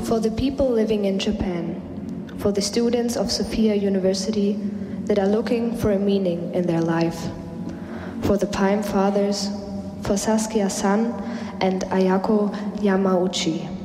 For the people living in Japan, for the students of Sophia University that are looking for a meaning in their life, for the Palm Fathers, for Saskia San and Ayako Yamauchi.